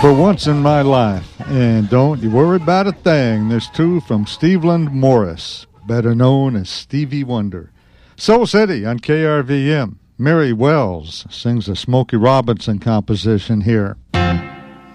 For Once in My Life. And don't you worry about a thing. There's two from Steveland Morris, better known as Stevie Wonder. Soul City on KRVM. Mary Wells sings a Smokey Robinson composition here.